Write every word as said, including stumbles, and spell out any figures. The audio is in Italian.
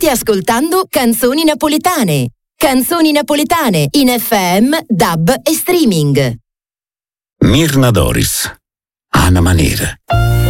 State ascoltando Canzoni Napoletane. Canzoni Napoletane in F M, D A B e streaming. Mirna Doris, Ana Manera.